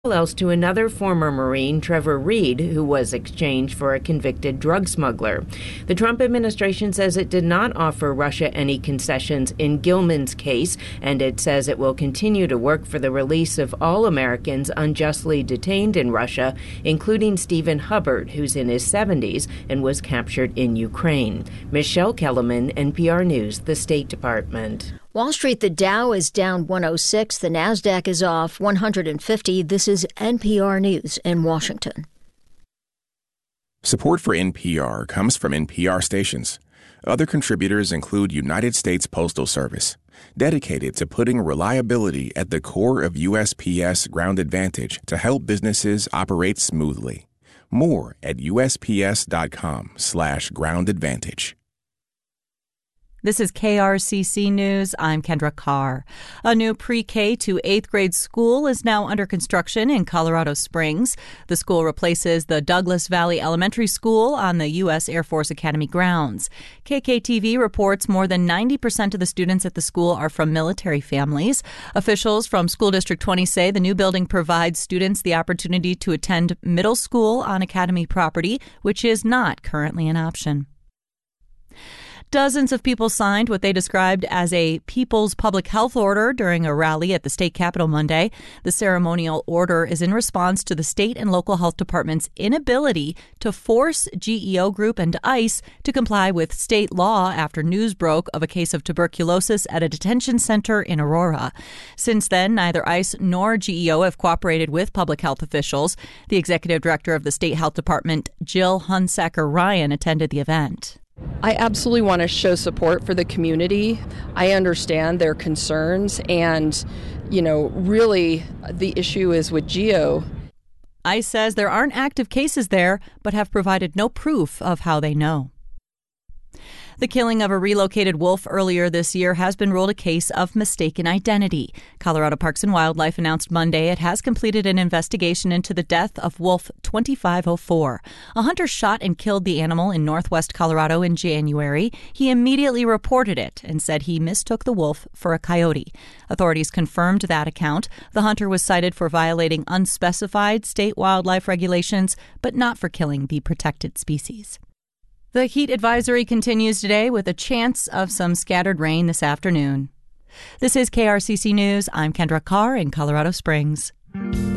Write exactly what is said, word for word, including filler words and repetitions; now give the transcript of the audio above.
else to another former Marine, Trevor Reed, who was exchanged for a convicted drug smuggler. The Trump administration says it did not offer Russia any concessions in Gilman's case, and it says it will continue to work for the release of all Americans unjustly detained in Russia, including Stephen Hubbard, who's in his seventies and was captured in Ukraine. Michelle Kellerman, N P R News, the State Department. Wall Street, the Dow is down one oh six. The Nasdaq is off one hundred fifty. This is N P R News in Washington. Support for N P R comes from N P R stations. Other contributors include United States Postal Service, dedicated to putting reliability at the core of U S P S Ground Advantage to help businesses operate smoothly. More at usps.com slash ground advantage. This is K R C C News. I'm Kendra Carr. A new pre-K to eighth grade school is now under construction in Colorado Springs. The school replaces the Douglas Valley Elementary School on the U S Air Force Academy grounds. K K T V reports more than ninety percent of the students at the school are from military families. Officials from School District twenty say the new building provides students the opportunity to attend middle school on Academy property, which is not currently an option. Dozens of people signed what they described as a people's public health order during a rally at the state capitol Monday. The ceremonial order is in response to the state and local health department's inability to force G E O Group and ICE to comply with state law after news broke of a case of tuberculosis at a detention center in Aurora. Since then, neither ICE nor G E O have cooperated with public health officials. The executive director of the state health department, Jill Hunsaker Ryan, attended the event. I absolutely want to show support for the community. I understand their concerns, and, you know, really the issue is with G E O. ICE says there aren't active cases there, but have provided no proof of how they know. The killing of a relocated wolf earlier this year has been ruled a case of mistaken identity. Colorado Parks and Wildlife announced Monday it has completed an investigation into the death of Wolf twenty-five oh four. A hunter shot and killed the animal in northwest Colorado in January. He immediately reported it and said he mistook the wolf for a coyote. Authorities confirmed that account. The hunter was cited for violating unspecified state wildlife regulations, but not for killing the protected species. The heat advisory continues today with a chance of some scattered rain this afternoon. This is K R C C News. I'm Kendra Carr in Colorado Springs.